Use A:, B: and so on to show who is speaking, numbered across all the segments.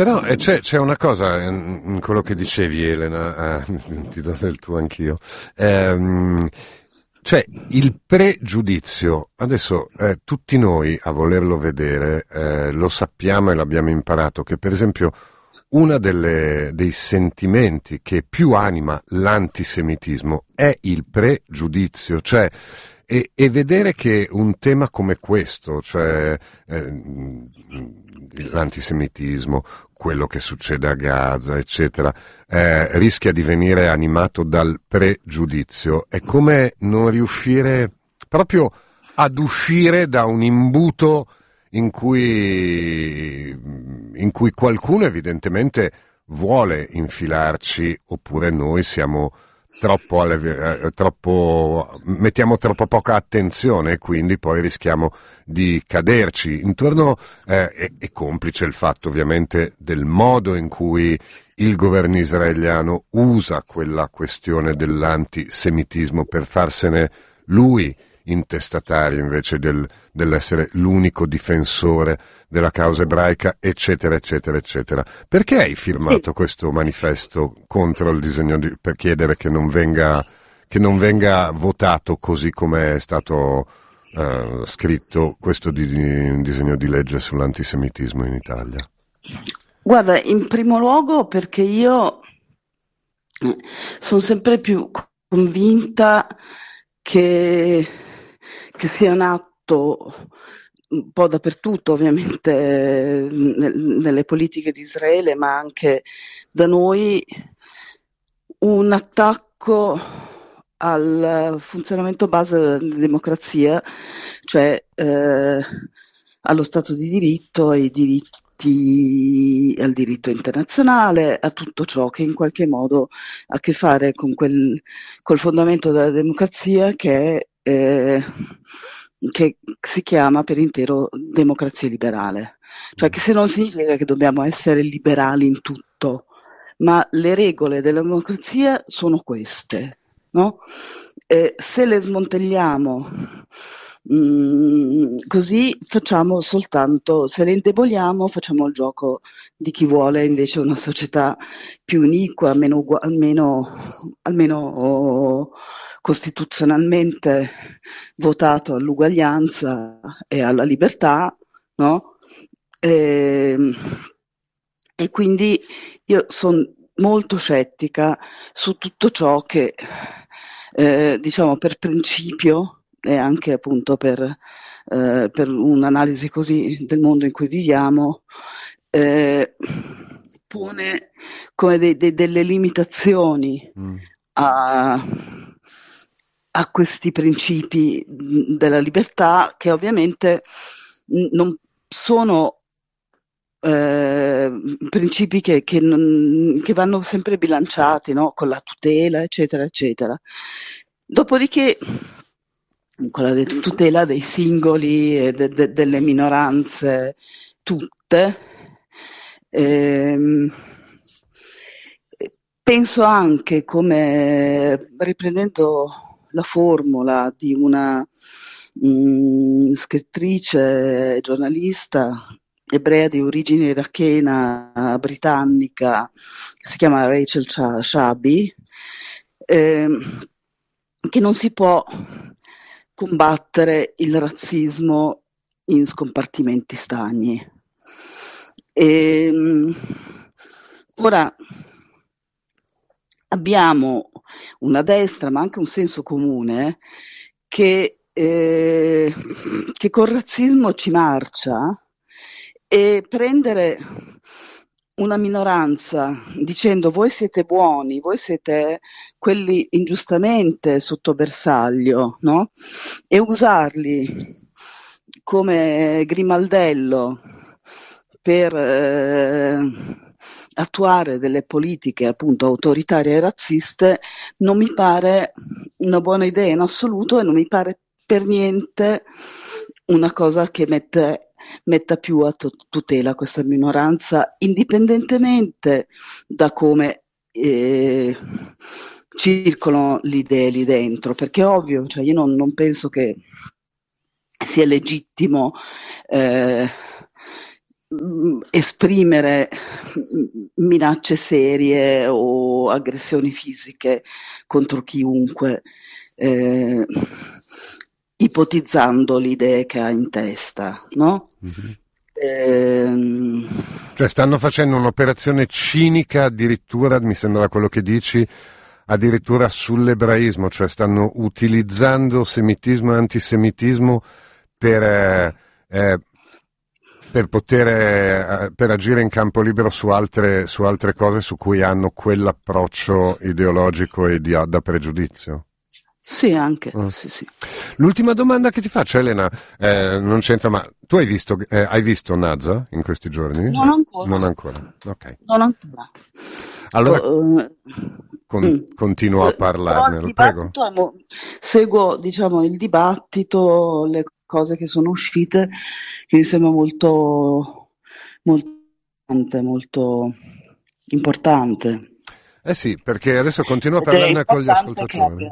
A: Però c'è una cosa in quello che dicevi, Elena, ti do del tuo anch'io. Ehm, cioè, il pregiudizio, adesso tutti noi a volerlo vedere lo sappiamo e l'abbiamo imparato, che per esempio dei sentimenti che più anima l'antisemitismo è il pregiudizio, cioè e vedere che un tema come questo, cioè l'antisemitismo, quello che succede a Gaza, eccetera, rischia di venire animato dal pregiudizio, è come non riuscire proprio ad uscire da un imbuto in cui qualcuno evidentemente vuole infilarci, oppure noi siamo mettiamo troppo poca attenzione e quindi poi rischiamo di caderci. Intorno è complice il fatto ovviamente del modo in cui il governo israeliano usa quella questione dell'antisemitismo per farsene lui intestatario invece dell'essere l'unico difensore della causa ebraica, eccetera, eccetera, eccetera. Perché hai
B: Sì.
A: firmato questo manifesto contro il per chiedere che non venga votato così come è stato scritto questo disegno di legge sull'antisemitismo in Italia?
B: Guarda, in primo luogo perché io sono sempre più convinta che, che sia un atto un po' dappertutto, ovviamente, nelle politiche di Israele, ma anche da noi, un attacco al funzionamento base della democrazia, cioè allo Stato di diritto, al diritto internazionale, a tutto ciò che in qualche modo ha a che fare con col fondamento della democrazia che si chiama per intero democrazia liberale. Cioè che se non significa che dobbiamo essere liberali in tutto, ma le regole della democrazia sono queste, no? Se le smantelliamo così facciamo soltanto, se le indeboliamo facciamo il gioco di chi vuole invece una società più iniqua, almeno costituzionalmente votato all'uguaglianza e alla libertà, no? E, e quindi io sono molto scettica su tutto ciò che, diciamo, per principio e anche appunto per un'analisi così del mondo in cui viviamo, eh, pone come delle limitazioni
A: Mm.
B: a, a questi principi della libertà che ovviamente non sono principi che vanno sempre bilanciati, no? Con la tutela, eccetera, eccetera. Dopodiché, con la tutela dei singoli e delle minoranze tutte, ehm, penso anche come, riprendendo la formula di una scrittrice e giornalista ebrea di origine irachena, britannica, che si chiama Rachel Shabi, che non si può combattere il razzismo in scompartimenti stagni. Ora abbiamo una destra, ma anche un senso comune che col razzismo ci marcia, e prendere una minoranza dicendo voi siete buoni, voi siete quelli ingiustamente sotto bersaglio, no? E usarli come grimaldello per attuare delle politiche appunto autoritarie e razziste non mi pare una buona idea in assoluto, e non mi pare per niente una cosa che metta più a tutela questa minoranza, indipendentemente da come circolano le idee lì dentro, perché è ovvio, cioè io non penso che sia legittimo esprimere minacce serie o aggressioni fisiche contro chiunque, ipotizzando le idee che ha in testa, no?
A: Cioè stanno facendo un'operazione cinica addirittura, mi sembra quello che dici, addirittura sull'ebraismo, cioè stanno utilizzando semitismo e antisemitismo per per agire in campo libero su altre cose su cui hanno quell'approccio ideologico e da pregiudizio.
B: Sì, anche, sì.
A: L'ultima domanda che ti faccio, Elena, non c'entra, ma tu hai visto Nazza in questi giorni?
B: Non ancora.
A: Non ancora, ok.
B: Non ancora.
A: Allora, continuo a parlarne, prego.
B: Seguo, diciamo, il dibattito, le cose che sono uscite, che mi sembra molto importante.
A: Eh sì, perché adesso continuo a parlarne con gli ascoltatori.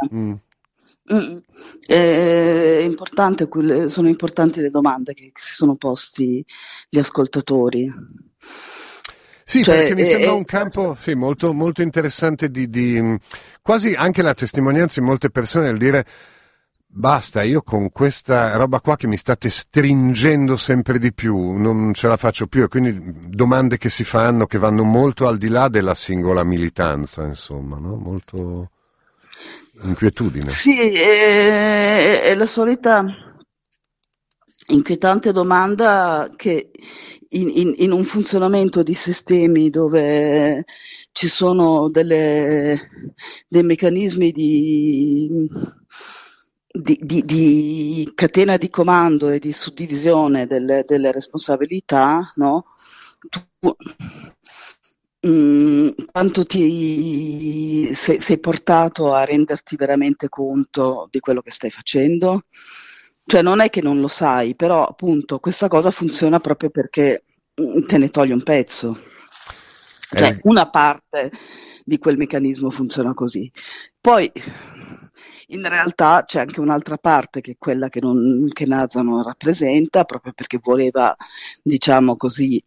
B: È importante, sono importanti le domande che si sono posti gli ascoltatori.
A: Sì, perché mi sembra un campo molto, molto interessante di quasi anche la testimonianza di molte persone nel dire basta, io con questa roba qua che mi state stringendo sempre di più, non ce la faccio più, e quindi domande che si fanno che vanno molto al di là della singola militanza, insomma, no? Molto inquietudine.
B: Sì, è la solita inquietante domanda che in un funzionamento di sistemi dove ci sono dei meccanismi di catena di comando e di suddivisione delle responsabilità, no? Quanto sei portato a renderti veramente conto di quello che stai facendo? Cioè non è che non lo sai, però appunto questa cosa funziona proprio perché te ne toglie un pezzo. Cioè una parte di quel meccanismo funziona così. Poi in realtà c'è anche un'altra parte che è quella che Nazza non rappresenta, proprio perché voleva, diciamo così,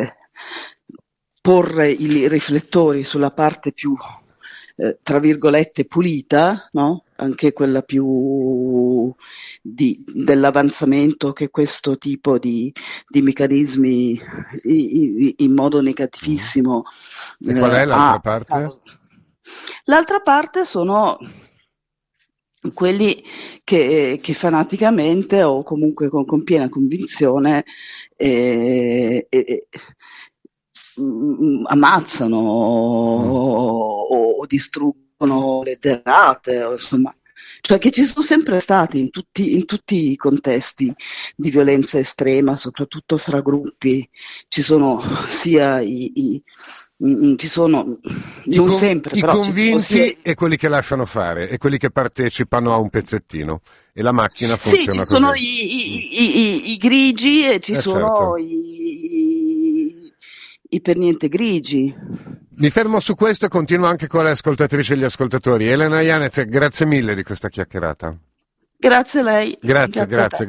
B: porre i riflettori sulla parte più, tra virgolette, pulita, no? Anche quella più dell'avanzamento che questo tipo di meccanismi in modo negativissimo.
A: E qual è l'altra parte?
B: L'altra parte sono quelli che fanaticamente o comunque con piena convinzione ammazzano o distruggono le derrate, insomma, cioè che ci sono sempre stati in tutti i contesti di violenza estrema, soprattutto fra gruppi, ci sono sia ci sono non sempre,
A: i
B: però
A: convinti e quelli che lasciano fare e quelli che partecipano a un pezzettino e la macchina funziona così.
B: Sì, ci sono i grigi e ci sono i per niente grigi.
A: Mi fermo su questo e continuo anche con le ascoltatrici e gli ascoltatori. Elena Janez, grazie mille di questa chiacchierata.
B: Grazie a lei.
A: Grazie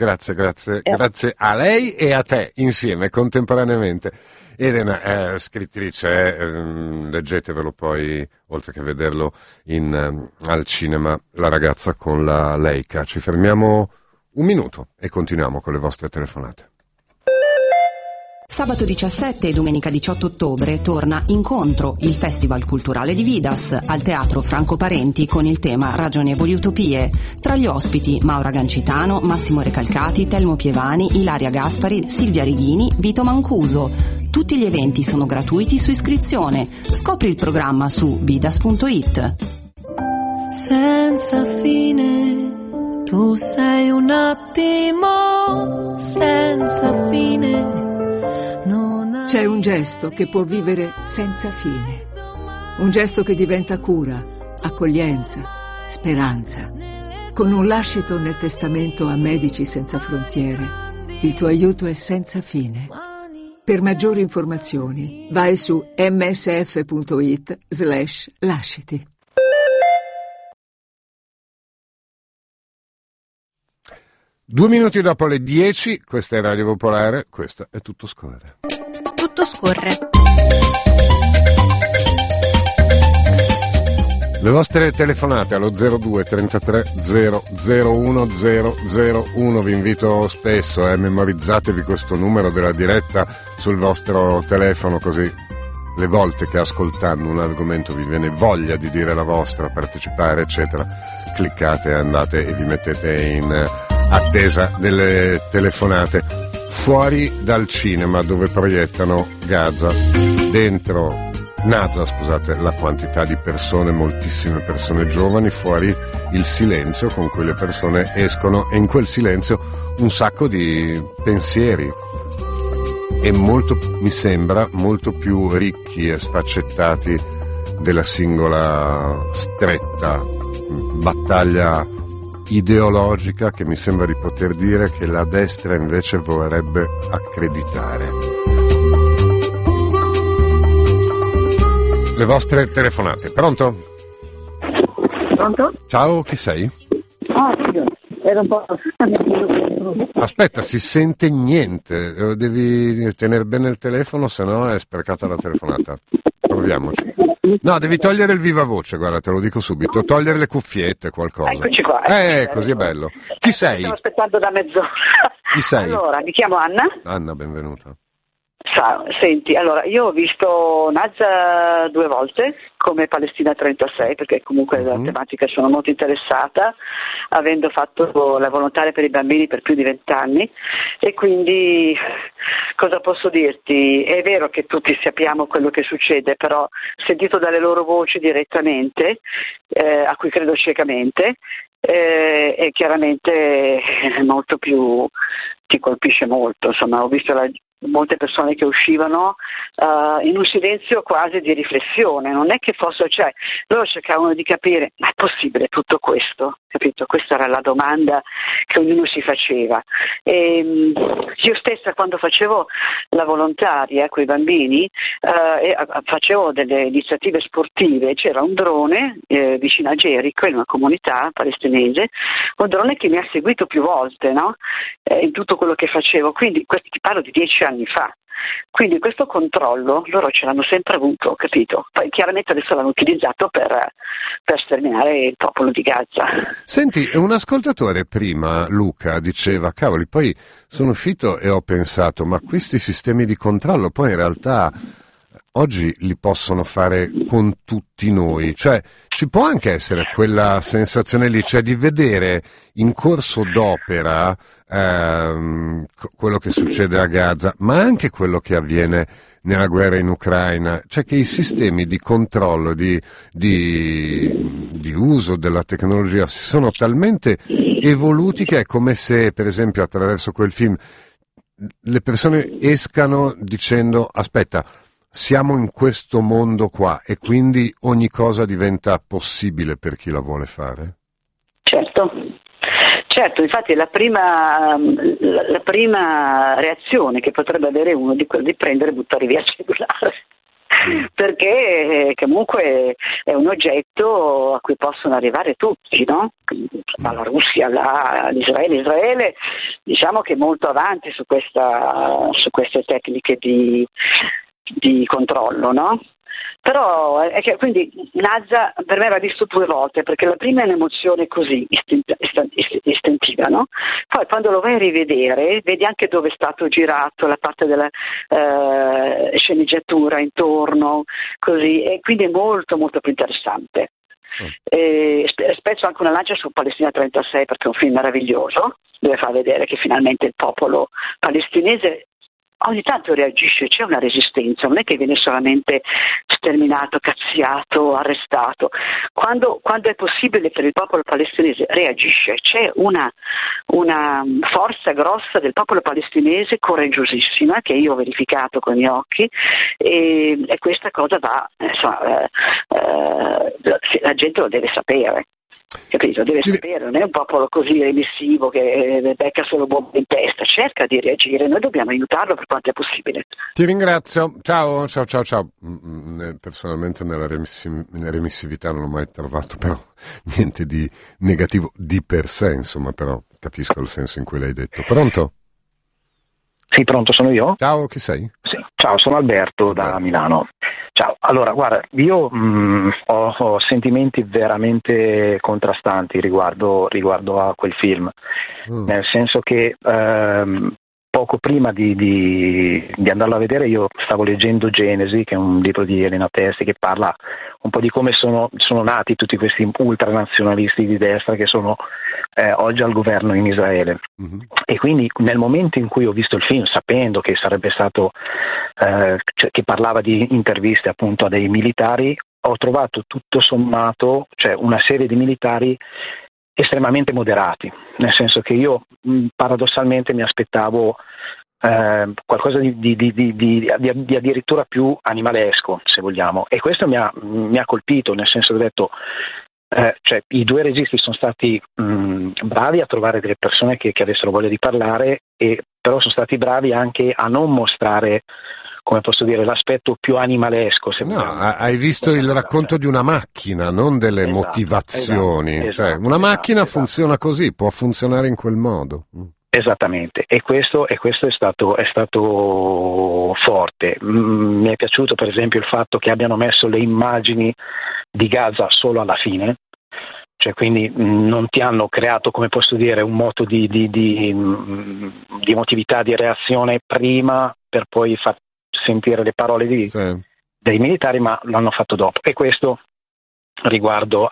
A: a lei e a te insieme, contemporaneamente. Elena è scrittrice, leggetevelo poi, oltre che vederlo al cinema, La ragazza con la Leica. Ci fermiamo un minuto e continuiamo con le vostre telefonate.
C: Sabato 17 e domenica 18 ottobre torna Incontro, il festival culturale di Vidas, al Teatro Franco Parenti con il tema Ragionevoli Utopie. Tra gli ospiti Maura Gancitano, Massimo Recalcati, Telmo Pievani, Ilaria Gaspari, Silvia Righini, Vito Mancuso. Tutti gli eventi sono gratuiti su iscrizione. Scopri il programma su vidas.it.
D: Senza fine, tu sei un attimo senza fine.
E: C'è un gesto che può vivere senza fine, un gesto che diventa cura, accoglienza, speranza. Con un lascito nel testamento a Medici Senza Frontiere, il tuo aiuto è senza fine. Per maggiori informazioni vai su msf.it/lasciti. Due minuti dopo le 10, questa è Radio Popolare, questo è Tutto Scorre.
F: tutto scorre.
A: Le vostre telefonate allo 02 33 001 001, vi invito spesso, memorizzatevi questo numero della diretta sul vostro telefono, così le volte che ascoltando un argomento vi viene voglia di dire la vostra, partecipare eccetera, cliccate, andate e vi mettete in attesa delle telefonate. Fuori dal cinema dove proiettano NASA, scusate, la quantità di persone, moltissime persone giovani, fuori il silenzio con cui le persone escono, e in quel silenzio un sacco di pensieri, e molto, mi sembra, molto più ricchi e sfaccettati della singola stretta battaglia ideologica che mi sembra di poter dire che la destra invece vorrebbe accreditare. Le vostre telefonate. Pronto?
G: Pronto?
A: Ciao, chi sei?
G: Era un po'...
A: Aspetta, si sente niente. Devi tenere bene il telefono, se no è sprecata la telefonata. Proviamoci. No, devi togliere il viva voce, guarda, te lo dico subito. Togliere le cuffiette, qualcosa.
G: Eccoci qua.
A: Così è bello. Chi sei?
G: Stavo aspettando da mezz'ora.
A: Chi sei?
G: Allora, mi chiamo Anna.
A: Anna, benvenuta.
G: Senti, allora, io ho visto Nazza 2 volte come Palestina 36, perché comunque della tematica sono molto interessata, avendo fatto la volontaria per i bambini per più di 20 anni, e quindi cosa posso dirti? È vero che tutti sappiamo quello che succede, però sentito dalle loro voci direttamente, a cui credo ciecamente, e chiaramente molto più ti colpisce molto. Insomma, ho visto molte persone che uscivano in un silenzio quasi di riflessione, non è che fosse, cioè loro cercavano di capire, ma è possibile tutto questo? Capito? Questa era la domanda che ognuno si faceva. E io stessa, quando facevo la volontaria con i bambini, facevo delle iniziative sportive, c'era un drone vicino a Gerico, in una comunità palestinese, un drone che mi ha seguito più volte, no? In tutto quello che facevo, quindi ti parlo di 10 anni fa. Quindi questo controllo loro ce l'hanno sempre avuto, capito? Poi chiaramente adesso l'hanno utilizzato per sterminare il popolo di Gaza.
A: Senti, un ascoltatore prima, Luca, diceva, cavoli, poi sono uscito e ho pensato, ma questi sistemi di controllo poi in realtà oggi li possono fare con tutti noi, cioè ci può anche essere quella sensazione lì, cioè di vedere in corso d'opera quello che succede a Gaza, ma anche quello che avviene nella guerra in Ucraina, cioè che i sistemi di controllo, di uso della tecnologia si sono talmente evoluti che è come se, per esempio, attraverso quel film le persone escano dicendo aspetta, siamo in questo mondo qua e quindi ogni cosa diventa possibile per chi la vuole fare?
G: Certo, infatti la prima reazione che potrebbe avere uno di quello di prendere e buttare via il cellulare, perché comunque è un oggetto a cui possono arrivare tutti, no? Dalla Russia all'Israele. Israele diciamo che è molto avanti su queste tecniche di controllo, no? Però quindi Nazza per me va visto 2 volte, perché la prima è un'emozione così istintiva, no? Poi quando lo vai a rivedere vedi anche dove è stato girato, la parte della sceneggiatura intorno, così, e quindi è molto molto più interessante. Spezzo anche una lancia su Palestina 36 perché è un film meraviglioso dove fa vedere che finalmente il popolo palestinese ogni tanto reagisce, c'è una resistenza, non è che viene solamente sterminato, cazziato, arrestato. Quando è possibile per il popolo palestinese reagisce, c'è una forza grossa del popolo palestinese coraggiosissima che io ho verificato con i miei occhi, e questa cosa va, la gente lo deve sapere. Capito? Deve sapere, non è un popolo così remissivo che becca solo bombe in testa, cerca di reagire, noi dobbiamo aiutarlo per quanto è possibile.
A: Ti ringrazio, ciao. Personalmente nella remissività non ho mai trovato però niente di negativo di per sé, insomma, però capisco il senso in cui l'hai detto. Pronto?
H: Sì, pronto, sono io?
A: Ciao, chi sei?
H: Sì.
F: Ciao, sono Alberto da Milano. Ciao, allora guarda, io ho sentimenti veramente contrastanti riguardo a quel film, nel senso che poco prima di andarlo a vedere io stavo leggendo Genesi, che è un libro di Elena Testi che parla un po' di come sono nati tutti questi ultranazionalisti di destra che sono oggi al governo in Israele. E quindi nel momento in cui ho visto il film, sapendo che sarebbe stato che parlava di interviste appunto a dei militari, ho trovato tutto sommato, cioè una serie di militari estremamente moderati, nel senso che io paradossalmente mi aspettavo qualcosa di addirittura più animalesco, se vogliamo, e questo mi ha colpito, nel senso che ho detto cioè, i due registi sono stati bravi a trovare delle persone che avessero voglia di parlare, e però sono stati bravi anche a non mostrare, come posso dire, l'aspetto più animalesco. Se
A: no, hai visto il racconto di una macchina, non delle motivazioni. Cioè, una macchina funziona così, può funzionare in quel modo.
F: Esattamente, e questo è stato forte. Mi è piaciuto per esempio il fatto che abbiano messo le immagini di Gaza solo alla fine, cioè quindi non ti hanno creato, come posso dire, un moto di emotività, di reazione prima per poi far sentire le parole dei militari, ma l'hanno fatto dopo, e questo riguardo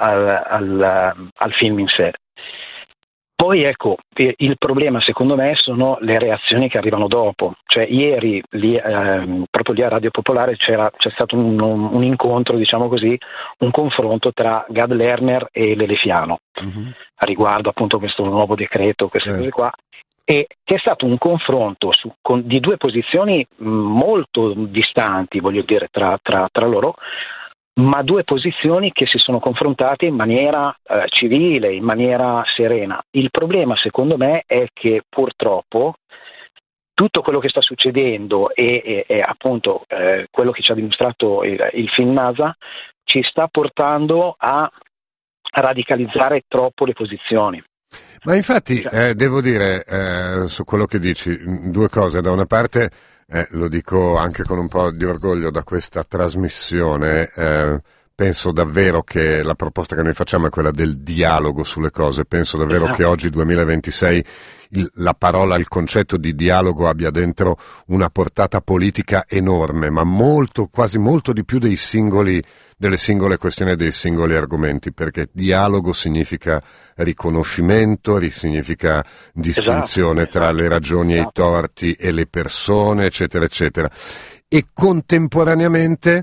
F: al film in sé. Poi ecco, il problema secondo me sono le reazioni che arrivano dopo, cioè ieri proprio lì a Radio Popolare c'è stato un incontro, diciamo così, un confronto tra Gad Lerner e Lelefiano a riguardo appunto questo nuovo decreto, queste cose qua, e che è stato un confronto di due posizioni molto distanti, voglio dire, tra loro, ma due posizioni che si sono confrontate in maniera civile, in maniera serena. Il problema, secondo me, è che purtroppo tutto quello che sta succedendo e appunto quello che ci ha dimostrato il film NASA ci sta portando a radicalizzare troppo le posizioni.
A: Ma infatti devo dire su quello che dici due cose. Da una parte lo dico anche con un po' di orgoglio da questa trasmissione, penso davvero che la proposta che noi facciamo è quella del dialogo sulle cose. Penso davvero che oggi 2026 la parola, il concetto di dialogo abbia dentro una portata politica enorme, ma quasi molto di più delle singole questioni e dei singoli argomenti, perché dialogo significa riconoscimento, significa distinzione tra le ragioni e i torti e le persone, eccetera, eccetera. E contemporaneamente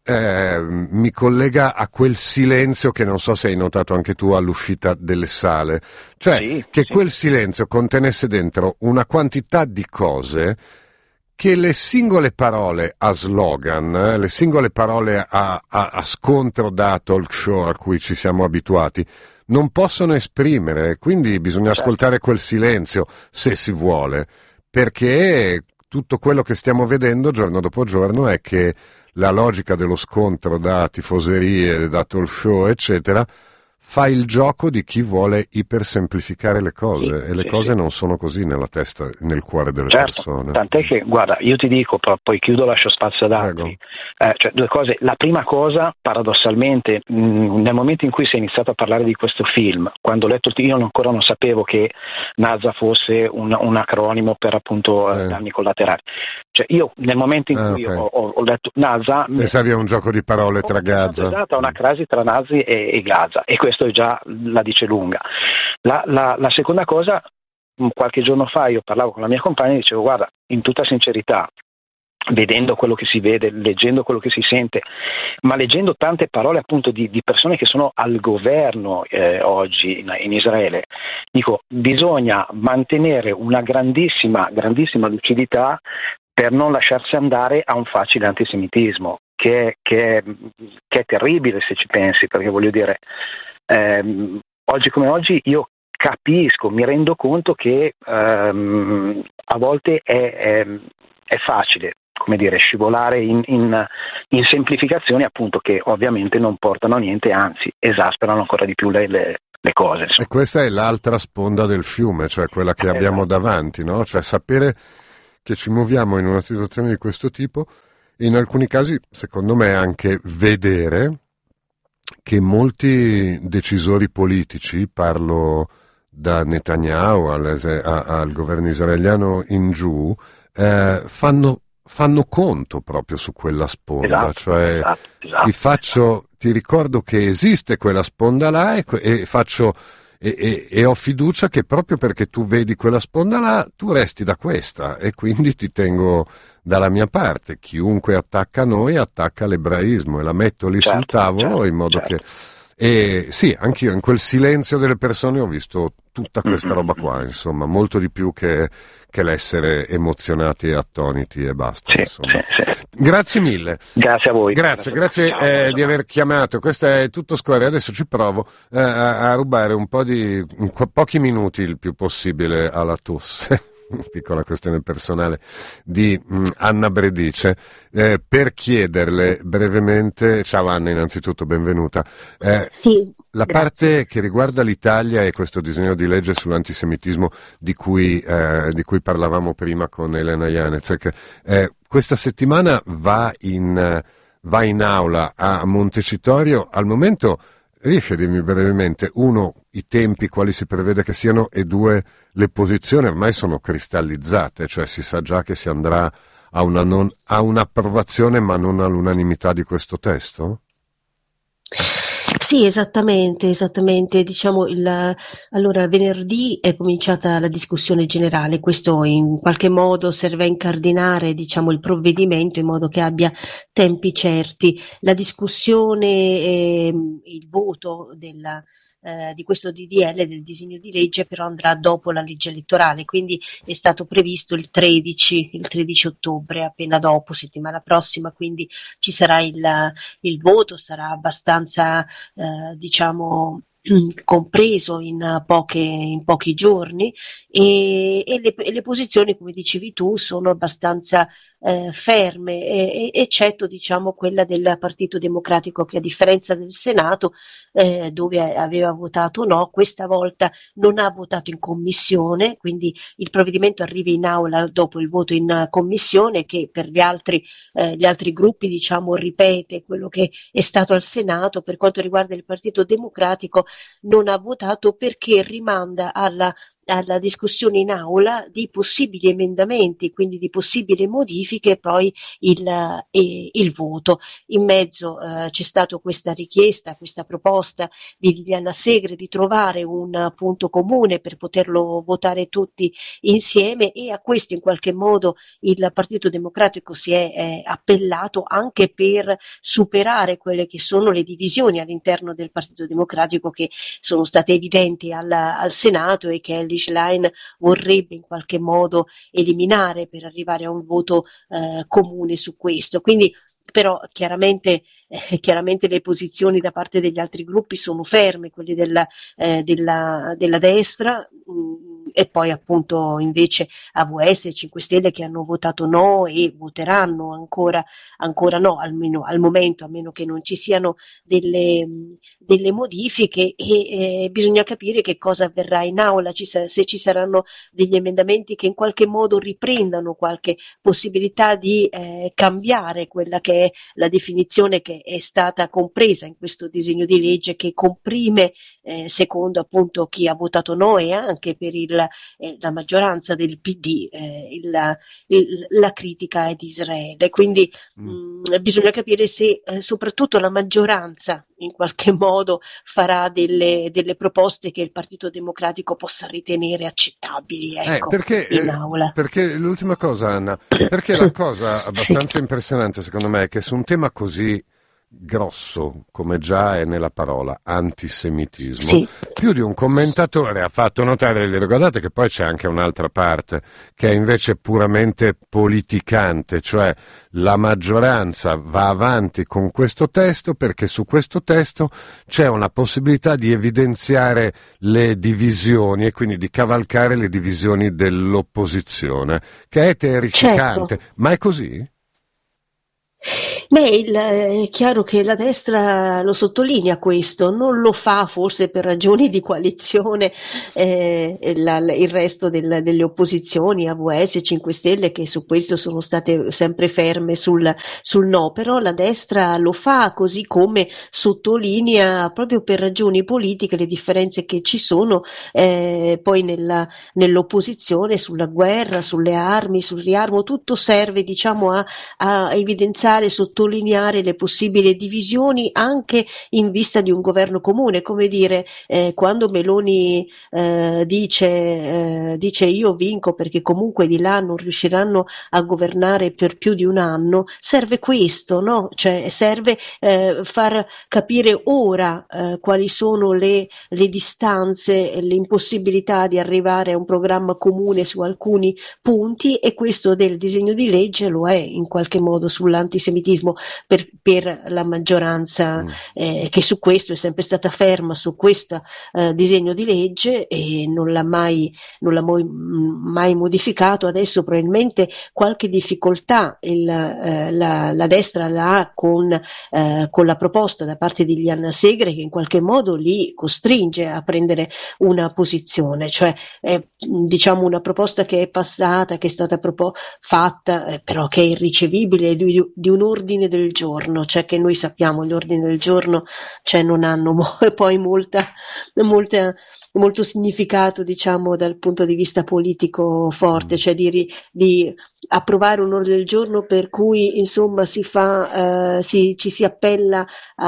A: mi collega a quel silenzio che non so se hai notato anche tu all'uscita delle sale, cioè quel silenzio contenesse dentro una quantità di cose che le singole parole a slogan, le singole parole a scontro da talk show a cui ci siamo abituati non possono esprimere, quindi bisogna ascoltare quel silenzio se si vuole, perché tutto quello che stiamo vedendo giorno dopo giorno è che la logica dello scontro da tifoserie, da talk show, eccetera, fa il gioco di chi vuole ipersemplificare le cose, e le cose non sono così nella testa, nel cuore delle persone.
F: Tant'è che, guarda, io ti dico, poi chiudo, lascio spazio ad altri. Cioè, due cose. La prima cosa, paradossalmente, nel momento in cui si è iniziato a parlare di questo film, quando ho letto, io ancora non sapevo che NASA fosse un acronimo per appunto danni collaterali. Cioè, io nel momento in cui ho letto NASA,
A: pensavi a un gioco di parole tra Gaza.
F: Esatto, una crasi tra nazi e Gaza, e questo già la dice lunga. La seconda cosa, qualche giorno fa io parlavo con la mia compagna e dicevo: guarda, in tutta sincerità, vedendo quello che si vede, leggendo quello che si sente, ma leggendo tante parole appunto di persone che sono al governo oggi in Israele, dico, bisogna mantenere una grandissima lucidità per non lasciarsi andare a un facile antisemitismo che è terribile se ci pensi, perché voglio dire, oggi come oggi io capisco, mi rendo conto che a volte è facile, come dire, scivolare in semplificazioni appunto che ovviamente non portano a niente, anzi esasperano ancora di più le cose.
A: E questa è l'altra sponda del fiume, cioè quella che abbiamo davanti, no? Cioè sapere che ci muoviamo in una situazione di questo tipo, e in alcuni casi, secondo me, anche vedere che molti decisori politici, parlo da Netanyahu al governo israeliano in giù, fanno conto proprio su quella sponda,
F: esatto.
A: Ti ricordo che esiste quella sponda là e ho fiducia che proprio perché tu vedi quella sponda là, tu resti da questa, e quindi ti tengo dalla mia parte. Chiunque attacca noi attacca l'ebraismo, e la metto lì sul tavolo in modo che... E sì, anch'io in quel silenzio delle persone ho visto tutta questa roba qua, insomma, molto di più che l'essere emozionati e attoniti e basta.
F: Sì.
A: Grazie mille.
F: Grazie a voi.
A: Grazie di aver chiamato. Questo è Tutto Square. Adesso ci provo a rubare pochi minuti il più possibile alla tosse. Piccola questione personale di Anna Bredice, per chiederle brevemente, ciao Anna, innanzitutto benvenuta,
H: sì,
A: la parte che riguarda l'Italia e questo disegno di legge sull'antisemitismo di cui parlavamo prima con Elena Janecek, questa settimana va in aula a Montecitorio. Al momento riesce a dirmi brevemente, uno, i tempi, quali si prevede che siano, e due, le posizioni ormai sono cristallizzate, cioè si sa già che si andrà a un'approvazione ma non all'unanimità di questo testo?
H: Sì, esattamente. Diciamo allora, venerdì è cominciata la discussione generale. Questo in qualche modo serve a incardinare, diciamo, il provvedimento in modo che abbia tempi certi. La discussione, il voto di questo DDL, del disegno di legge, però andrà dopo la legge elettorale, quindi è stato previsto il 13 ottobre, appena dopo, settimana prossima, quindi ci sarà il voto, sarà abbastanza diciamo compreso in pochi giorni, e le posizioni, come dicevi tu, sono abbastanza ferme, eccetto, diciamo, quella del Partito Democratico, che a differenza del Senato, dove aveva votato no, questa volta non ha votato in commissione, quindi il provvedimento arriva in aula dopo il voto in commissione, che per gli altri gruppi, diciamo, ripete quello che è stato al Senato. Per quanto riguarda il Partito Democratico, non ha votato perché rimanda alla discussione in aula di possibili emendamenti, quindi di possibili modifiche, e poi il voto. In mezzo c'è stata questa richiesta, questa proposta di Liliana Segre di trovare un punto comune per poterlo votare tutti insieme, e a questo in qualche modo il Partito Democratico si è appellato, anche per superare quelle che sono le divisioni all'interno del Partito Democratico, che sono state evidenti al Senato e che Schlein vorrebbe in qualche modo eliminare per arrivare a un voto comune su questo. Quindi, però chiaramente le posizioni da parte degli altri gruppi sono ferme, quelle della destra, e poi appunto invece AVS e 5 Stelle, che hanno votato no e voteranno ancora no, almeno al momento, a meno che non ci siano delle modifiche, e bisogna capire che cosa avverrà in aula, se ci saranno degli emendamenti che in qualche modo riprendano qualche possibilità di cambiare quella che è la definizione che è stata compresa in questo disegno di legge, che comprime, secondo appunto chi ha votato no, e anche per la maggioranza del PD, la critica ad Israele. Quindi bisogna capire se soprattutto la maggioranza in qualche modo farà delle proposte che il Partito Democratico possa ritenere accettabili, in aula.
A: Perché l'ultima cosa, Anna, perché la cosa abbastanza impressionante secondo me è che su un tema così grosso, come già è nella parola antisemitismo, più di un commentatore ha fatto notare, ricordate che poi c'è anche un'altra parte che è invece puramente politicante, cioè la maggioranza va avanti con questo testo perché su questo testo c'è una possibilità di evidenziare le divisioni e quindi di cavalcare le divisioni dell'opposizione, che è terrificante.
H: Certo.
A: Ma è così?
H: È chiaro che la destra lo sottolinea questo, non lo fa forse per ragioni di coalizione il resto delle opposizioni, AVS, 5 Stelle, che su questo sono state sempre ferme sul no, però la destra lo fa, così come sottolinea proprio per ragioni politiche le differenze che ci sono poi nell'opposizione sulla guerra, sulle armi, sul riarmo, tutto serve diciamo a evidenziare, sottolineare le possibili divisioni anche in vista di un governo comune, come dire, quando Meloni dice io vinco perché comunque di là non riusciranno a governare per più di un anno, serve questo, no? Cioè serve far capire ora quali sono le distanze, l'impossibilità di arrivare a un programma comune su alcuni punti, e questo del disegno di legge lo è in qualche modo sull'antisemitismo per la maggioranza che su questo è sempre stata ferma su questo disegno di legge e non l'ha mai modificato. Adesso probabilmente qualche difficoltà la destra la ha con la proposta da parte di Liliana Segre, che in qualche modo li costringe a prendere una posizione, cioè diciamo una proposta che è passata, che è stata fatta, però che è irricevibile, di un ordine del giorno, cioè che noi sappiamo gli ordini del giorno non hanno poi molto significato, diciamo, dal punto di vista politico forte, cioè di approvare un ordine del giorno per cui insomma ci si appella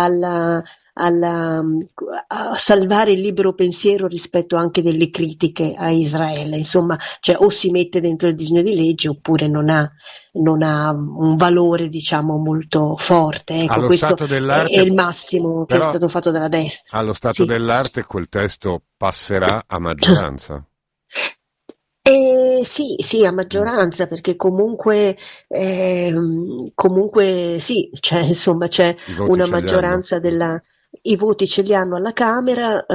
H: a salvare il libero pensiero rispetto anche delle critiche a Israele, insomma, cioè o si mette dentro il disegno di legge oppure non ha un valore, diciamo, molto forte. Ecco,
A: allo
H: questo
A: stato dell'arte,
H: è il massimo che
A: però,
H: è stato fatto dalla destra.
A: Allo stato dell'arte quel testo passerà a maggioranza?
H: Sì, a maggioranza, perché comunque sì, cioè, insomma, c'è una maggioranza i voti ce li hanno alla Camera.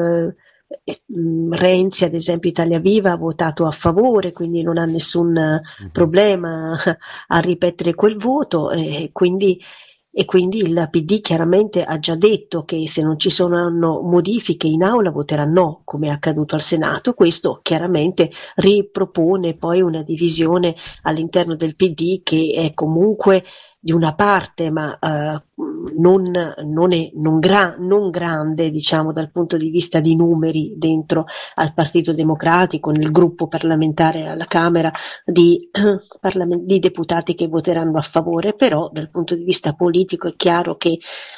H: Renzi, ad esempio, Italia Viva ha votato a favore, quindi non ha nessun problema a ripetere quel voto, e quindi il PD chiaramente ha già detto che se non ci saranno modifiche in aula voterà no, come è accaduto al Senato. Questo chiaramente ripropone poi una divisione all'interno del PD che è comunque di una parte, ma non grande, diciamo, dal punto di vista di numeri dentro al Partito Democratico, nel gruppo parlamentare alla Camera di deputati che voteranno a favore, però dal punto di vista politico è chiaro che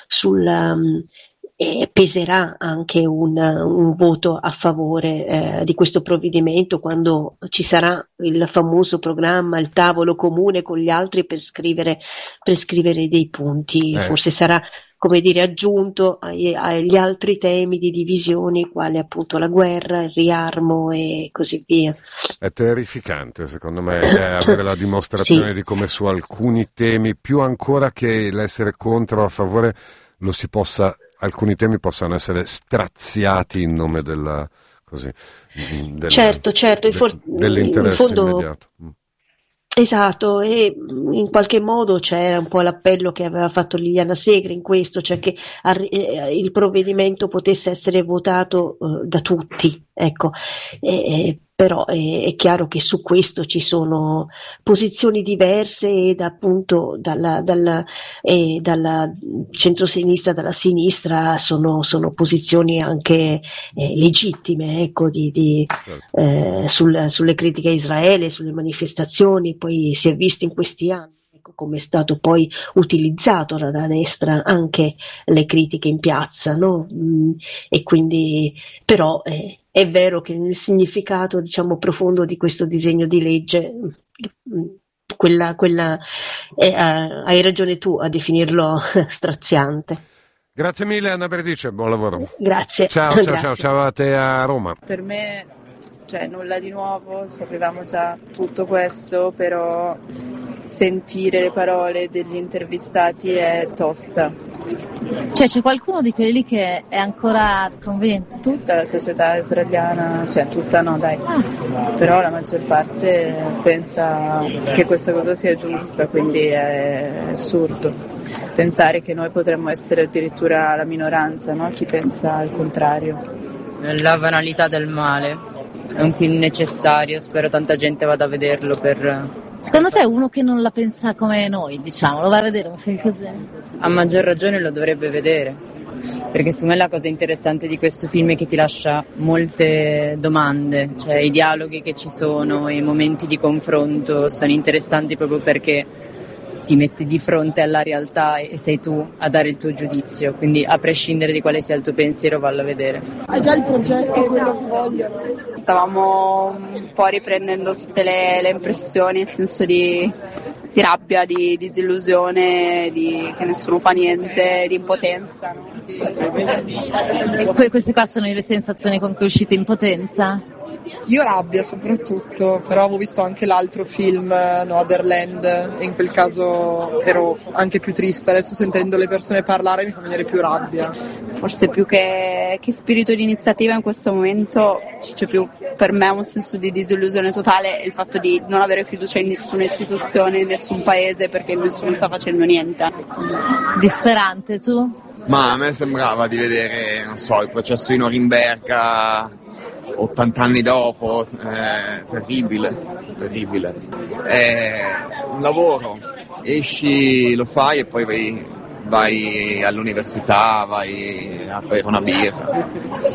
H: peserà anche un voto a favore di questo provvedimento quando ci sarà il famoso programma, il tavolo comune con gli altri per scrivere dei punti. Forse sarà, come dire, aggiunto agli altri temi di divisioni, quali appunto la guerra, il riarmo e così via.
A: È terrificante, secondo me, avere la dimostrazione di come su alcuni temi, più ancora che l'essere contro o a favore, alcuni temi possano essere straziati in nome dell'interesse immediato.
H: Esatto, e in qualche modo c'era un po' l'appello che aveva fatto Liliana Segre in questo, cioè che il provvedimento potesse essere votato da tutti, ecco. Però è chiaro che su questo ci sono posizioni diverse ed appunto dalla centrosinistra, dalla sinistra sono posizioni anche legittime, ecco, sulle critiche a Israele, sulle manifestazioni. Poi si è visto in questi anni come è stato poi utilizzato dalla destra anche le critiche in piazza, no? E quindi però è vero che nel significato, diciamo, profondo di questo disegno di legge, hai ragione tu a definirlo straziante.
A: Grazie mille Anna Berdice, buon lavoro.
H: Grazie.
A: Ciao a te a Roma.
I: Per me nulla di nuovo, sapevamo già tutto questo, però sentire le parole degli intervistati è tosta.
J: Cioè c'è qualcuno di quelli lì che è ancora convinto?
I: Tutta la società israeliana, cioè tutta no dai, però la maggior parte pensa che questa cosa sia giusta, quindi è assurdo pensare che noi potremmo essere addirittura la minoranza, no? Chi pensa al contrario.
K: La banalità del male, è un film necessario, spero tanta gente vada a vederlo per...
J: Secondo te uno che non la pensa come noi, diciamo, lo va a vedere un film così?
K: A maggior ragione lo dovrebbe vedere, perché secondo me la cosa interessante di questo film è che ti lascia molte domande, cioè i dialoghi che ci sono, i momenti di confronto sono interessanti proprio perché ti metti di fronte alla realtà e sei tu a dare il tuo giudizio, quindi a prescindere di quale sia il tuo pensiero vallo a vedere.
L: Hai già il progetto, quello che voglio? Stavamo un po' riprendendo tutte le impressioni, il senso di rabbia, di disillusione, di che nessuno fa niente, di impotenza. No?
J: E queste qua sono le sensazioni con cui uscite, impotenza?
L: Io rabbia soprattutto, però avevo visto anche l'altro film, Otherland, e in quel caso ero anche più triste. Adesso sentendo le persone parlare mi fa venire più rabbia. Forse più che spirito di iniziativa in questo momento c'è più per me un senso di disillusione totale, il fatto di non avere fiducia in nessuna istituzione, in nessun paese, perché nessuno sta facendo niente.
J: Disperante, tu?
M: Ma a me sembrava di vedere, non so, il processo di Norimberga 80 anni dopo, terribile. È un lavoro, esci, lo fai e poi vai all'università, vai a bere una birra.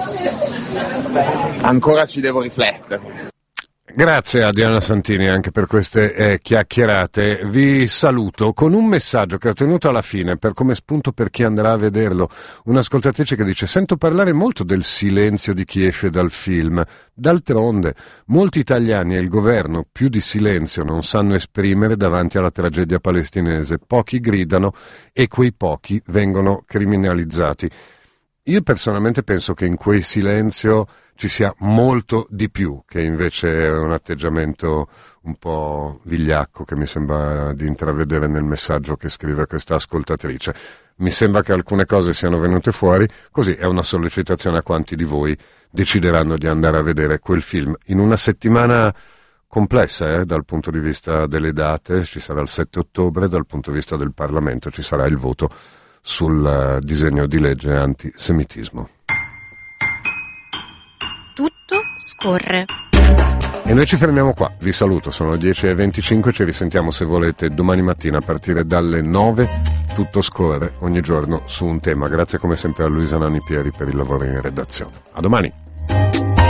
M: Ancora ci devo riflettere.
A: Grazie a Diana Santini anche per queste chiacchierate. Vi saluto con un messaggio che ho tenuto alla fine per come spunto per chi andrà a vederlo. Un'ascoltatrice che dice: sento parlare molto del silenzio di chi esce dal film. D'altronde molti italiani e il governo più di silenzio non sanno esprimere davanti alla tragedia palestinese. Pochi gridano e quei pochi vengono criminalizzati. Io personalmente penso che in quel silenzio ci sia molto di più che invece un atteggiamento un po' vigliacco che mi sembra di intravedere nel messaggio che scrive questa ascoltatrice. Mi sembra che alcune cose siano venute fuori, così è una sollecitazione a quanti di voi decideranno di andare a vedere quel film. In una settimana complessa dal punto di vista delle date, ci sarà il 7 ottobre, dal punto di vista del Parlamento ci sarà il voto sul disegno di legge antisemitismo.
N: Tutto scorre.
A: E noi ci fermiamo qua, vi saluto, sono le 10:25, ci risentiamo se volete domani mattina a partire dalle 9, tutto scorre ogni giorno su un tema. Grazie come sempre a Luisa Nanni Pieri per il lavoro in redazione. A domani!